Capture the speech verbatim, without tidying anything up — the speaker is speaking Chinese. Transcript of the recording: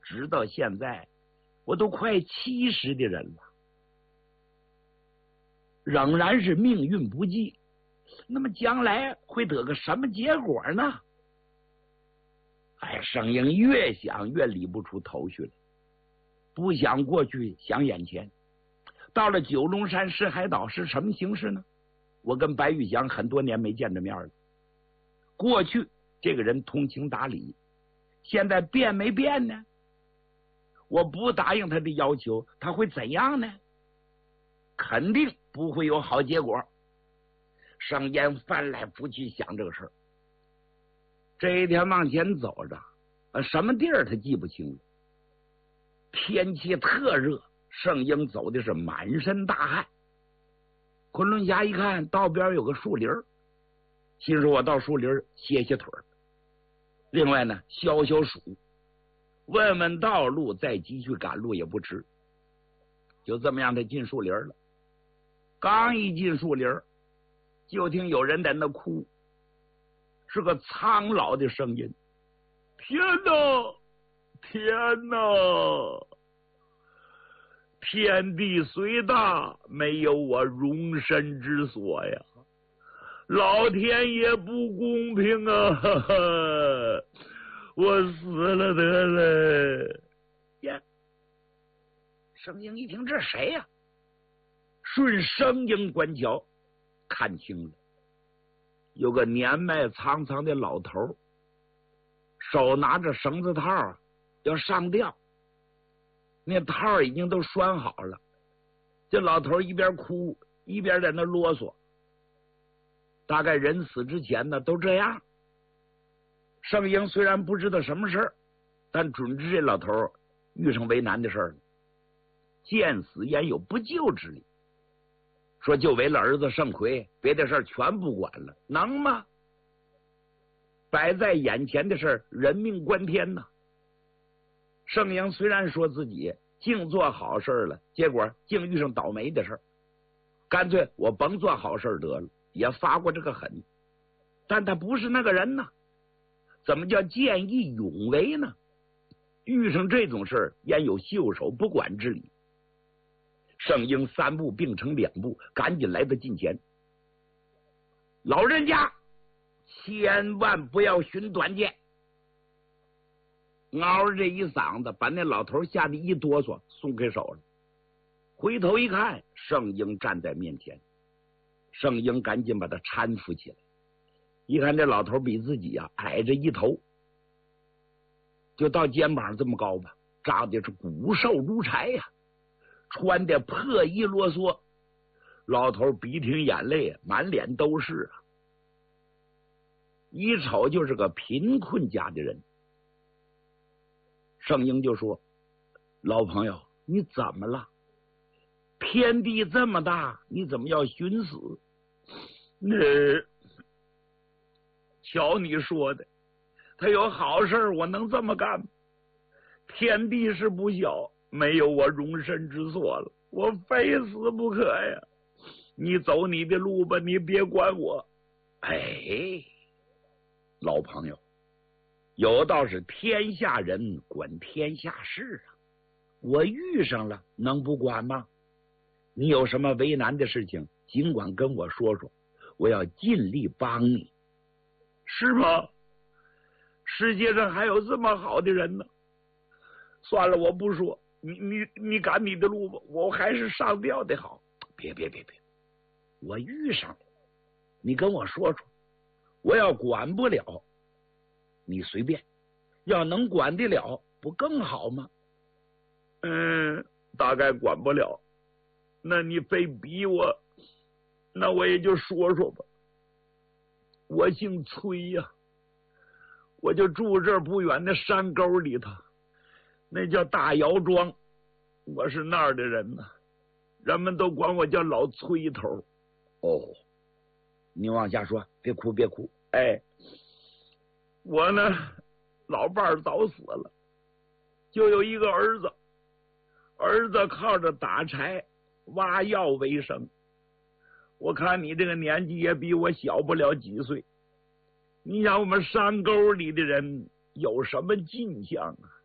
直到现在，我都快七十的人了，仍然是命运不济。那么将来会得个什么结果呢？哎，圣婴越想越理不出头绪来，不想过去，想眼前。到了九龙山石海岛是什么形势呢？我跟白玉祥很多年没见着面了。过去这个人通情达理，现在变没变呢？我不答应他的要求，他会怎样呢？肯定不会有好结果。圣严翻来覆去想这个事儿。这一天往前走着，呃，什么地儿他记不清了。天气特热，圣婴走的是满身大汗。昆仑侠一看道边有个树林，心说我到树林歇歇腿儿，另外呢消消暑，问问道路，再继续赶路也不迟。就这么样，他进树林了。刚一进树林，就听有人在那哭，是个苍老的声音：“天哪，天哪！天地虽大，没有我容身之所呀！老天爷不公平啊！呵呵，我死了得了！”呀，声音一听，这谁呀？顺声音观瞧，看清了，有个年迈苍苍的老头，手拿着绳子套要上吊，那套已经都拴好了。这老头一边哭一边在那啰嗦，大概人死之前呢都这样。圣婴虽然不知道什么事儿，但准知这老头遇上为难的事儿了，见死焉有不救之理。说就为了儿子圣魁，别的事儿全不管了，能吗？摆在眼前的事儿，人命关天呐。圣婴虽然说自己净做好事了，结果净遇上倒霉的事儿，干脆我甭做好事得了，也发过这个狠。但他不是那个人呢，怎么叫见义勇为呢？遇上这种事儿，焉有袖手不管之理？圣婴三步并成两步，赶紧来到近前。老人家，千万不要寻短见！嗷这一嗓子，把那老头吓得一哆嗦，松开手了。回头一看，圣婴站在面前。圣婴赶紧把他搀扶起来。一看这老头比自己啊矮着一头，就到肩膀这么高吧，长得是骨瘦如柴呀、啊。穿的破衣啰嗦，老头鼻涕眼泪满脸都是啊，一瞅就是个贫困家的人。圣婴就说：“老朋友，你怎么了？天地这么大，你怎么要寻死？”那瞧你说的，他有好事我能这么干吗？天地是不小，没有我容身之所了，我非死不可呀！你走你的路吧，你别管我。哎，老朋友，有道是天下人管天下事啊，我遇上了能不管吗？你有什么为难的事情，尽管跟我说说，我要尽力帮你。是吗？世界上还有这么好的人呢？算了，我不说。你你你赶你的路吧，我还是上吊的好。别别别别，我遇上了，你跟我说说，我要管不了，你随便；要能管得了，不更好吗？嗯，大概管不了。那你非逼我，那我也就说说吧。我姓崔呀、啊，我就住这儿不远的山沟里头。那叫大窑庄，我是那儿的人呢，人们都管我叫老崔头。哦，你往下说，别哭别哭。哎，我呢，老伴儿早死了，就有一个儿子，儿子靠着打柴挖药为生。我看你这个年纪也比我小不了几岁，你想我们山沟里的人有什么进项啊？